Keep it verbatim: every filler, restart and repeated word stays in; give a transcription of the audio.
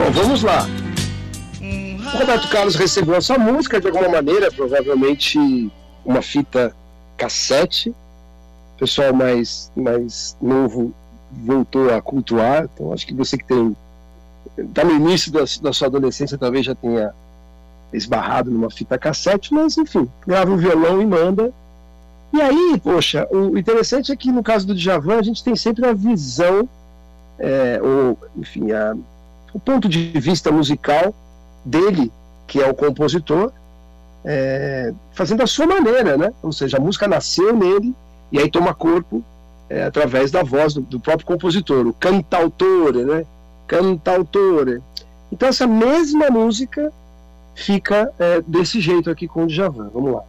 Bom, vamos lá. O Roberto Carlos recebeu essa música de alguma maneira, provavelmente uma fita cassete. O pessoal mais, mais novo voltou a cultuar, então acho que você que tem está no início da, da sua adolescência talvez já tenha esbarrado numa fita cassete, mas enfim, grava o violão e manda. E aí, poxa, o interessante é que no caso do Djavan a gente tem sempre a visão, é, ou, enfim, a, o ponto de vista musical dele, que é o compositor, é, fazendo a sua maneira, né? Ou seja, a música nasceu nele e aí toma corpo é, através da voz do, do próprio compositor, o cantautore, né? Cantautore. Então essa mesma música fica é, desse jeito aqui com o Djavan. Vamos lá.